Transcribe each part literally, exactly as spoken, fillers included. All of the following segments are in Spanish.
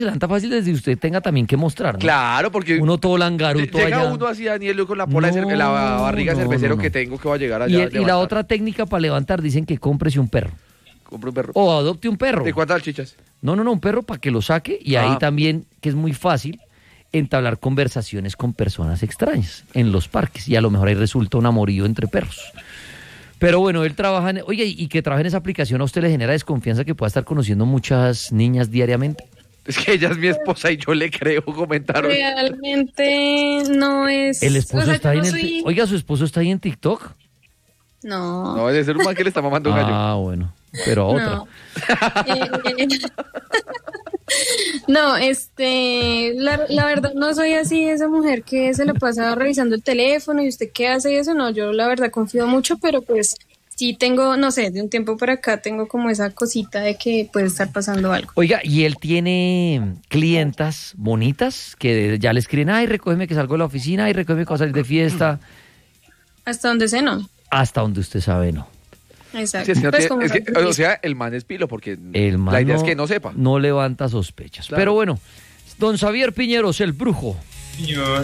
se levanta fácil desde usted tenga también que mostrar, ¿no? Claro, porque uno todo langaruto llega allá. uno así, Daniel, yo con la pola, no, de la barriga no, cervecero no, no. que tengo que va a llegar allá. Y, el, y la otra técnica para levantar, dicen que cómprese un perro. Compre un perro. O adopte un perro. ¿De cuántas salchichas? No, no, no, un perro para que lo saque y ah. ahí también, que es muy fácil, entablar conversaciones con personas extrañas en los parques y a lo mejor ahí resulta un amorío entre perros. Pero bueno, él trabaja en... Oye, y que trabaje en esa aplicación, ¿a usted le genera desconfianza que pueda estar conociendo muchas niñas diariamente? Es que ella es mi esposa y yo le creo, comentaron. Realmente no es... El esposo o sea, está ahí no en soy... el... Oiga, ¿su esposo está ahí en TikTok? No. No, debe ser un man que le está mamando un gallo. Ah, bueno, pero a otra. No. eh, no, este, la, la verdad no soy así, esa mujer que se la pasa revisando el teléfono y usted qué hace y eso, no, yo la verdad confío mucho, pero pues sí tengo, no sé, de un tiempo para acá tengo como esa cosita de que puede estar pasando algo. Oiga, ¿y él tiene clientas bonitas que ya le escriben, ay, recógeme que salgo de la oficina, ay, recógeme que voy a salir de fiesta? Hasta donde sé, no. Hasta donde usted sabe, no. Exacto. Sí, es que no pues tiene, es que, o sea, el man es pilo porque el man la idea no, es que no sepa. No levanta sospechas. Claro. Pero bueno, don Xavier Piñeros, el brujo. Señor.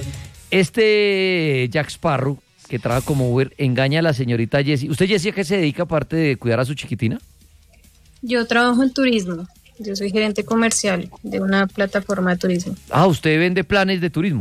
Este Jack Sparrow, que trabaja como Uber, engaña a la señorita Jessie. ¿Usted, Jessie, a qué se dedica aparte de cuidar a su chiquitina? Yo trabajo en turismo. Yo soy gerente comercial de una plataforma de turismo. Ah, ¿usted vende planes de turismo?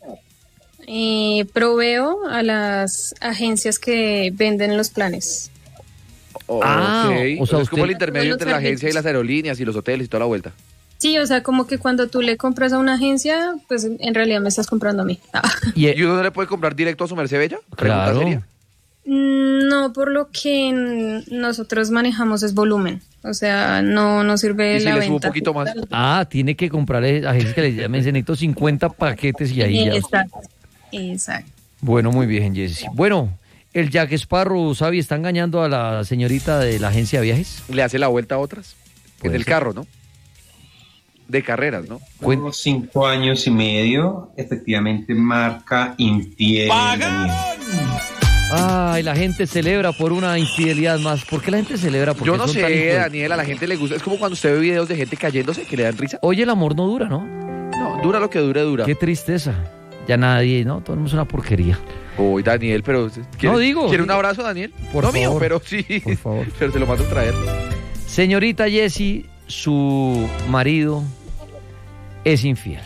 Eh, proveo a las agencias que venden los planes. Oh, ah, okay. o sea, es usted... como el intermedio Los entre la servicios. agencia y las aerolíneas y los hoteles y toda la vuelta. Sí, o sea, como que cuando tú le compras a una agencia, pues en realidad me estás comprando a mí. Ah. ¿Y, ¿Y uno no le puede comprar directo a su merced bella? Pregunta Claro. seria. No, por lo que nosotros manejamos es volumen. O sea, no, no sirve ¿Y si la le venta. subo un poquito más? Ah, tiene que comprarle a agencias que le llamen, necesito cincuenta paquetes y ahí ya. Exacto, exacto. Bueno, muy bien, Jessie. Bueno, el Jack Sparrow, ¿sabe? ¿Está engañando a la señorita de la agencia de viajes? Le hace la vuelta a otras. En Puede el ser. carro, ¿no? De carreras, ¿no? Tengo cinco años y medio, efectivamente marca infiel. Daniel. Ay, la gente celebra por una infidelidad más. ¿Por qué la gente celebra? Porque Yo no son tan sé, hijos de- Daniel, a la gente le gusta. Es como cuando usted ve videos de gente cayéndose que le dan risa. Oye, el amor no dura, ¿no? No, dura lo que dure, dura. Qué tristeza. Ya nadie, ¿no? Todo el mundo es una porquería. Uy, Daniel, pero... ¿quiere, No, digo, ¿Quiere un digo. abrazo, Daniel? Por no mío, favor. pero sí. Por favor. Pero se lo mando a traer. Señorita Jessie, su marido es infiel.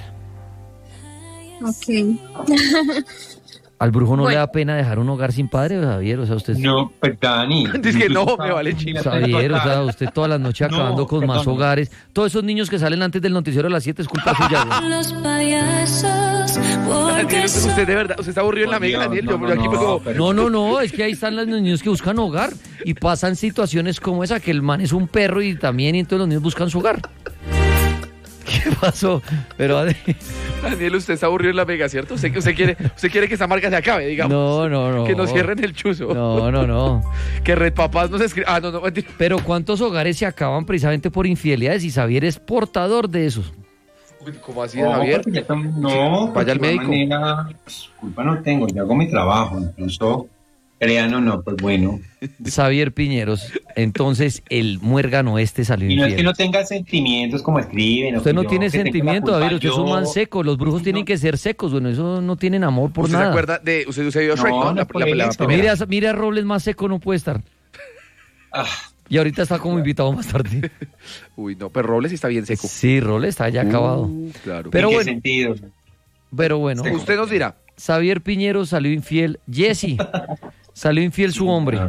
Ok. ¿Al brujo no Bueno. le da pena dejar un hogar sin padre, Javier? O sea, usted... No, pues Dani. Dice que no, incluso me vale chimba. Javier, o sea, usted todas las noches No, acabando con más perdón. hogares. Todos esos niños que salen antes del noticiero a las siete es culpa suya, güey. Los payasos, porque Daniel, usted de verdad, usted está aburrido en la mega, Daniel. Yo No, yo aquí no, me como... pero- No, no, no, es que ahí están los niños que buscan hogar y pasan situaciones como esa, que el man es un perro y también y entonces los niños buscan su hogar. ¿Qué pasó? Pero Daniel, usted está aburrido en la mega, ¿cierto? Usted, usted, quiere, usted quiere que esa marca se acabe, digamos. no, no, no. Que nos cierren el chuzo. No, no, no. Que Red Papás nos escriba. Ah, no, no, mentira. Pero ¿cuántos hogares se acaban precisamente por infidelidades? Y Xavier es portador de esos. ¿Cómo así, No, Javier? porque ya tam- no, Vaya al porque de médico. manera, pues, culpa no tengo, yo hago mi trabajo, incluso crean o no, pues bueno. Xavier Piñeros, entonces el muérgano este salió Y no es que infiel. no tenga sentimientos como escriben. o Usted que no yo- tiene que tenga la sentimiento, culpa Javier, usted es un yo. man seco. Los brujos No. tienen que ser secos, bueno, eso no tienen amor por ¿Usted nada. se acuerda de... Usted, usted vio Shrek, No, ¿no? no La, por la- la eso. primera. Mire, a- mire a Robles, más seco no puede estar. Ah, Y ahorita está como invitado más tarde. Uy, no, pero Robles sí está bien seco. Sí, Robles está ya acabado. Uh, claro. Pero ¿en qué bueno. sentido? Pero bueno, Seco. Usted nos dirá. Xavier Piñero salió infiel. Jessie, salió infiel su hombre.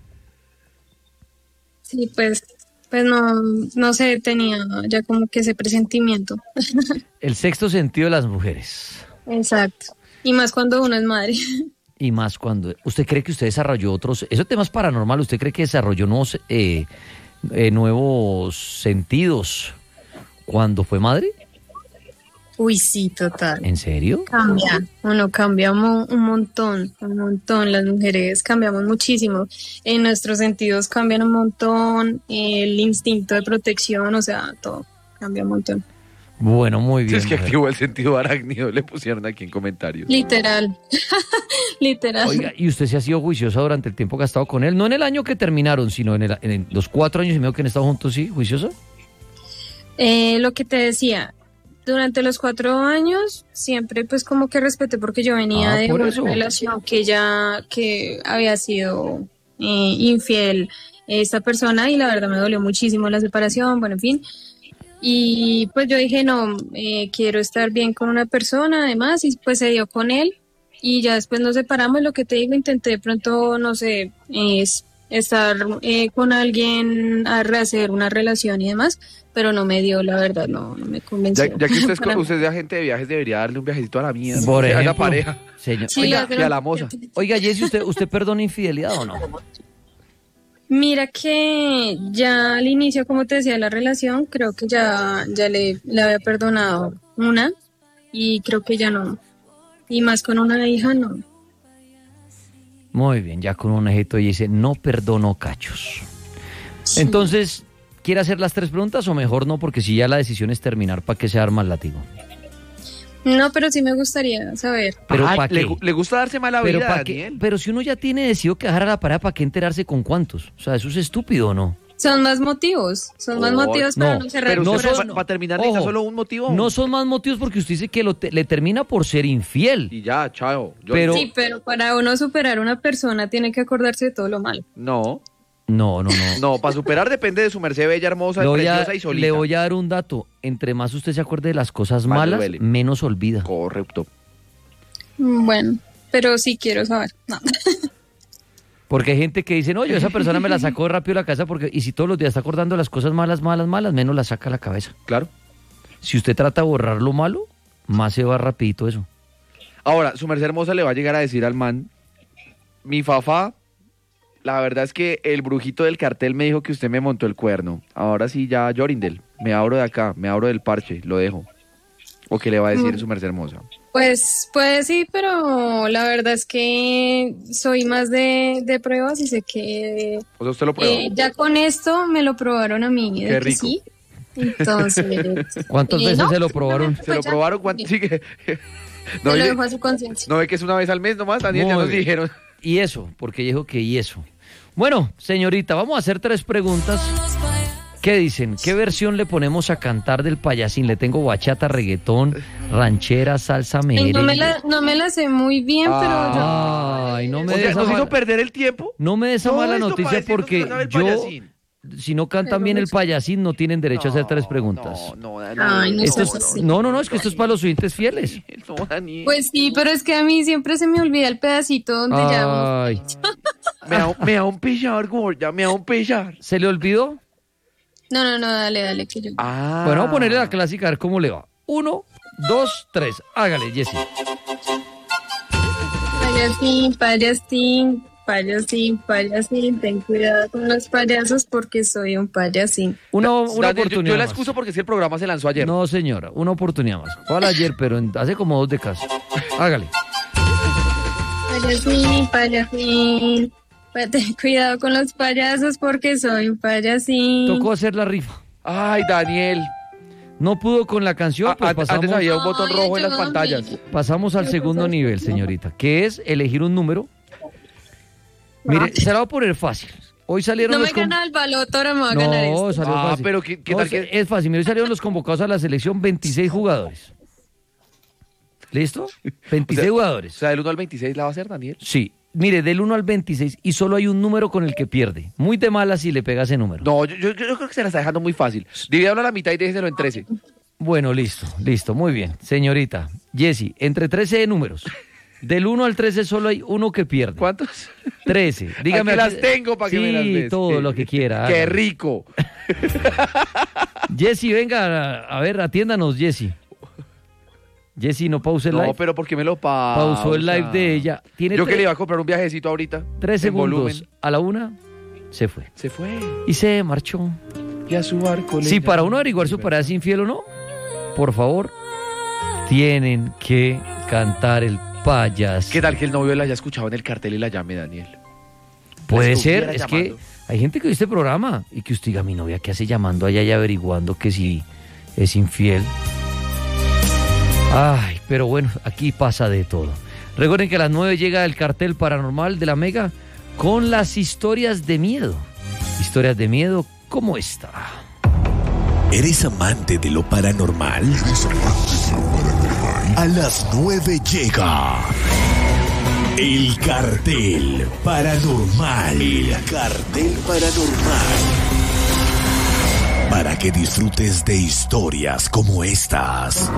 Sí, pues, pues no, no sé, tenía ya como que ese presentimiento. El sexto sentido de las mujeres. Exacto. Y más cuando uno es madre. Y más cuando... ¿Usted cree que usted desarrolló otros... Eso temas paranormal, ¿usted cree que desarrolló nuevos, eh, eh, nuevos sentidos cuando fue madre? Uy, sí, total. ¿En serio? Cambia, uno cambia mo- un montón, un montón. Las mujeres cambiamos muchísimo. En nuestros sentidos cambian un montón. El instinto de protección, o sea, todo cambia un montón. Bueno, muy bien. Es que mujer. activó el sentido arácnido, le pusieron aquí en comentarios. Literal, literal. Oiga, ¿y usted se ha sido juiciosa durante el tiempo que ha estado con él? No en el año que terminaron, sino en, el- en los cuatro años y medio que han estado juntos, ¿sí? ¿Juiciosa? Eh, lo que te decía, durante los cuatro años siempre pues como que respeté porque yo venía Ah, de por una eso. relación que ya que había sido eh, infiel esta persona y la verdad me dolió muchísimo la separación, bueno, en fin. Y pues yo dije, no, eh, quiero estar bien con una persona además y pues se dio con él y ya después nos separamos, lo que te digo, intenté de pronto, no sé, es estar eh, con alguien a rehacer una relación y demás, pero no me dio, la verdad, no, no me convenció. Ya, ya que usted es, Para- usted es de agente de viajes, debería darle un viajecito a la mía. Por a la ejemplo, pareja. señor. Sí, Oiga, la- Y a la moza. oiga, Jessy, ¿usted, ¿usted perdona infidelidad o no? Mira que ya al inicio, como te decía, la relación, creo que ya, ya le, le había perdonado una y creo que ya no. Y más con una hija, no. Muy bien, ya con un ejemplo dice, no perdono cachos. Sí. Entonces, ¿quiere hacer las tres preguntas o mejor no? Porque si ya la decisión es terminar, ¿para qué se arma el látigo? No, pero sí me gustaría saber. Pero Ay, ¿para le, qué? gu- le gusta darse mala Pero, vida, ¿pa' qué? Daniel. Pero si uno ya tiene decidido que dejar a la pareja, ¿para qué enterarse con cuántos? O sea, ¿eso es estúpido o no? Son más motivos, son más Oh, motivos para no, no, cerrar Pero no el usted, corazón. son- para terminar, necesita ojo, solo un motivo. No son más motivos porque usted dice que lo te- le termina por ser infiel. Y ya, chao. Yo- Pero- Sí, pero para uno superar a una persona tiene que acordarse de todo lo malo. No, No, no, no. no, para superar depende de su merced bella, hermosa, Le voy, a, preciosa y solita. le voy a dar un dato. Entre más usted se acuerde de las cosas Más le malas, duele. menos olvida. Correcto. Mm, Bueno, pero sí quiero saber. No. Porque hay gente que dice, no, yo esa persona me la sacó rápido de la cabeza porque, y si todos los días está acordando de las cosas malas, malas, malas, menos la saca a la cabeza. Claro. Si usted trata de borrar lo malo, más se va rapidito eso. Ahora, su merced hermosa le va a llegar a decir al man, mi fafá, la verdad es que el brujito del cartel me dijo que usted me montó el cuerno. Ahora sí, ya, Jorindel, me abro de acá, me abro del parche, lo dejo. ¿O qué le va a decir Mm. su merced hermosa? Pues, pues sí, pero la verdad es que soy más de, de pruebas y sé que O sea, usted lo prueba. eh, ya con esto me lo probaron a mí. de Qué que rico. Sí. Entonces. ¿Cuántas eh, veces no, se lo probaron? ¿Se lo pues ya, probaron? ¿Cuánto? sí, Sí que... se no, lo oye, dejo a su conciencia. ¿no ve que es una vez al mes nomás, Daniel? Ya Muy nos bien. dijeron. Y eso, porque dijo que y eso. Bueno, señorita, vamos a hacer tres preguntas. ¿Qué dicen? ¿Qué versión le ponemos a cantar del payasín? Le tengo bachata, reggaetón, ranchera, salsa, Ay, merengue. no, me la, no me la sé muy bien, pero yo. Ay, no me O des sea, esa nos hizo mala, perder el tiempo. no me des esa Todo mala esto noticia para decirnos porque que cantaba el yo, payasín. si no cantan Pero bien el pues- payasín, no tienen derecho a hacer tres preguntas. No, no, Daniel. Ay, no Esto seas es- así. no, no, no, es que esto es para los oyentes fieles. No, Daniel. Pues sí, pero es que a mí siempre se me olvida el pedacito donde ya. Ay, Me da, un- me da un pillar, gorda, me da un pillar. ¿se le olvidó? No, no, no, dale, dale, que yo. Ah. Bueno, vamos a ponerle la clásica a ver cómo le va. Uno, dos, tres. Hágale, Jessy. Payasín, payasín, payasín, payasín, ten cuidado con los payasos porque soy un payasín. Una, una Daniel, yo, oportunidad yo la más. excuso porque es que el programa se lanzó ayer. No, señora, una oportunidad más. ¿Cuál ayer? Pero en- hace como dos de caso. Hágale. Payasín, payasín, pa- ten cuidado con los payasos porque soy un payasín. Tocó hacer la rifa. Ay, Daniel. No pudo con la canción, Ah, pues antes, pasamos, antes había un botón Ay, rojo en las ayúdame. pantallas. pasamos al segundo nivel, señorita, que es elegir un número. Mire, se la voy a poner fácil. Hoy salieron No me los con- gana el baloto, ahora me va a ganar No, esto. salió Ah, fácil. pero ¿qué- qué No, tal es, que- es fácil. Mire, hoy salieron los convocados a la selección veintiséis jugadores. ¿Listo? veintiséis O sea, jugadores. O sea, del uno al veintiséis la va a hacer, Daniel. Sí. Mire, del uno al veintiséis y solo hay un número con el que pierde. Muy de mala si le pega ese número. No, yo, yo- yo creo que se la está dejando muy fácil. Divídalo a la mitad y déjeselo en trece. Bueno, listo, listo, muy bien. Señorita, Jessy, entre trece de números. Del uno al trece solo hay uno que pierde. ¿Cuántos? trece. Dígame. Aquí a las qué- tengo para que Sí, me las des. todo lo que quiera. ¡Qué hágale. rico! Jessy, venga, a, a ver, atiéndanos, Jessy. Jessy, no pause el No, live. pero ¿por qué me lo pausa? Pausó el live de ella. Tiene Yo tre- que le iba a comprar un viajecito ahorita. tres en segundos. volumen. A la una, se fue. Se fue. Y se marchó. Y a su barco. le Si para llamó uno averiguar su Silver. pareja es infiel o no, por favor, tienen que cantar el payas. ¿Qué tal que el novio la haya escuchado en el cartel y la llame, Daniel? Puede La ser, estuviera es llamando. que hay gente que ve este programa y que usted diga, mi novia, ¿qué hace llamando allá y averiguando que si es infiel? Ay, pero bueno, aquí pasa de todo. Recuerden que a las nueve llega el cartel paranormal de la Mega con las historias de miedo. Historias de miedo como esta. ¿Eres amante de lo paranormal? ¿Eres amante de lo paranormal? A las nueve llega El Cartel Paranormal. El Cartel Paranormal. Para que disfrutes de historias como estas.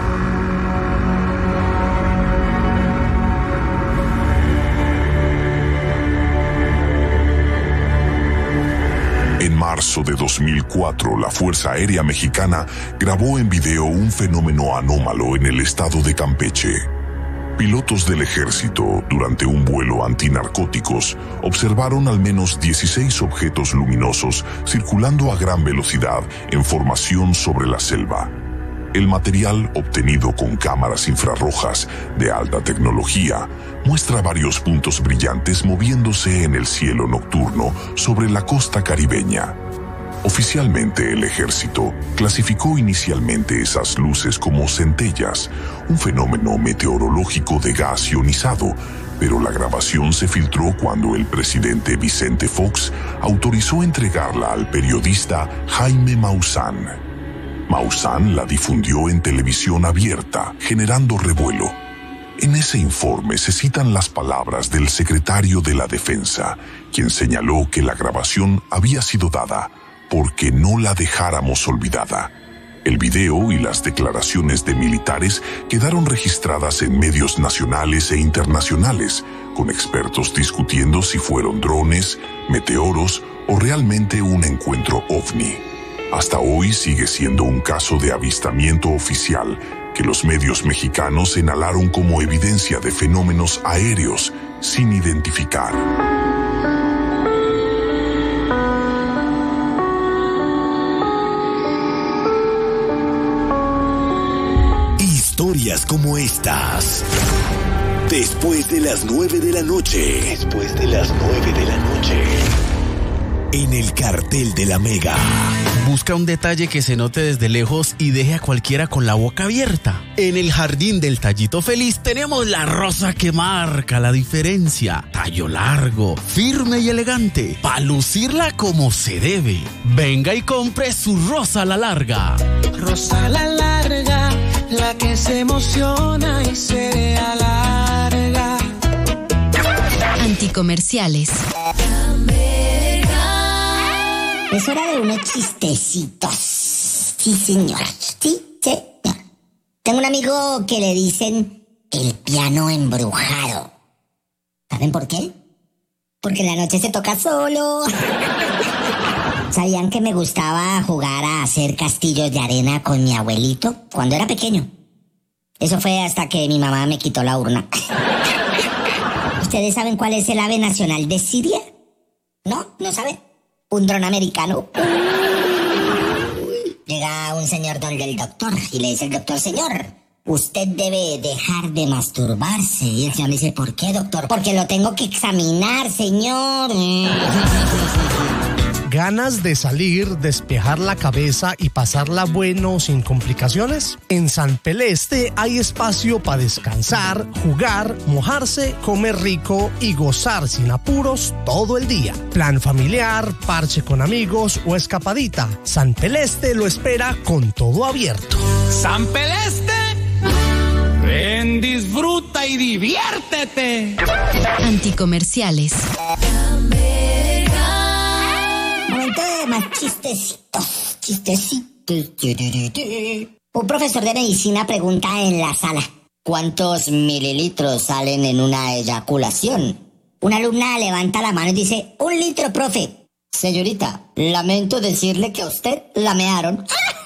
En marzo de dos mil cuatro, la Fuerza Aérea Mexicana grabó en video un fenómeno anómalo en el estado de Campeche. Pilotos del ejército, durante un vuelo antinarcóticos, observaron al menos dieciséis objetos luminosos circulando a gran velocidad en formación sobre la selva. El material, obtenido con cámaras infrarrojas de alta tecnología, muestra varios puntos brillantes moviéndose en el cielo nocturno sobre la costa caribeña. Oficialmente, el ejército clasificó inicialmente esas luces como centellas, un fenómeno meteorológico de gas ionizado, pero la grabación se filtró cuando el presidente Vicente Fox autorizó entregarla al periodista Jaime Maussan. Maussan la difundió en televisión abierta, generando revuelo. En ese informe se citan las palabras del secretario de la Defensa, quien señaló que la grabación había sido dada porque no la dejáramos olvidada. El video y las declaraciones de militares quedaron registradas en medios nacionales e internacionales, con expertos discutiendo si fueron drones, meteoros o realmente un encuentro ovni. Hasta hoy sigue siendo un caso de avistamiento oficial que los medios mexicanos señalaron como evidencia de fenómenos aéreos sin identificar. Historias como estas. Después de las nueve de la noche. Después de las nueve de la noche. En el Cartel de la Mega. Busca un detalle que se note desde lejos y deje a cualquiera con la boca abierta. En el jardín del Tallito Feliz tenemos la rosa que marca la diferencia. Tallo largo, firme y elegante, para lucirla como se debe. Venga y compre su rosa a la larga. Rosa a la larga, la que se emociona y se alarga. Anticomerciales. Es hora de unos chistecitos. Sí, señora. Sí, señor. Tengo un amigo que le dicen el piano embrujado. ¿Saben por qué? Porque en la noche se toca solo. ¿Sabían que me gustaba jugar a hacer castillos de arena con mi abuelito cuando era pequeño? Eso fue hasta que mi mamá me quitó la urna. ¿Ustedes saben cuál es el ave nacional de Siria? ¿No? ¿No saben? Un dron americano. Uy. Llega un señor donde el doctor y le dice el doctor: señor, usted debe dejar de masturbarse. Y el señor le dice: ¿por qué, doctor? Porque lo tengo que examinar, señor. ¿Ganas de salir, despejar la cabeza y pasarla bueno sin complicaciones? En San Peleste hay espacio para descansar, jugar, mojarse, comer rico y gozar sin apuros todo el día. Plan familiar, parche con amigos o escapadita. San Peleste lo espera con todo abierto. ¡San Peleste! Ven, disfruta y diviértete. Anticomerciales. Momento de más chistecitos, chistecitos. Un profesor de medicina pregunta en la sala: ¿cuántos mililitros salen en una eyaculación? Una alumna levanta la mano y dice: un litro, profe. Señorita, lamento decirle que a usted la mearon.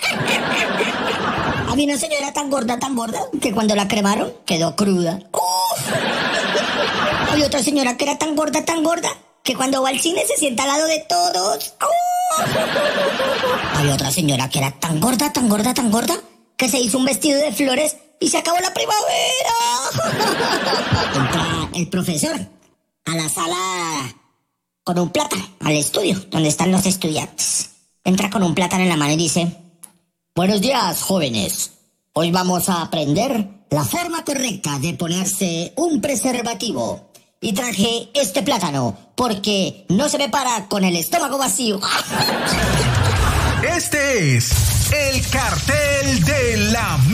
Había una señora tan gorda, tan gorda, que cuando la cremaron quedó cruda. ¡Uf! Había otra señora que era tan gorda, tan gorda, que cuando va al cine se sienta al lado de todos. ¡Oh! Había otra señora que era tan gorda, tan gorda, tan gorda, que se hizo un vestido de flores y se acabó la primavera. Entra el profesor a la sala con un plátano, al estudio, donde están los estudiantes. Entra con un plátano en la mano y dice: buenos días, jóvenes. Hoy vamos a aprender la forma correcta de ponerse un preservativo. Y traje este plátano porque no se me para con el estómago vacío. Este es El cartel de la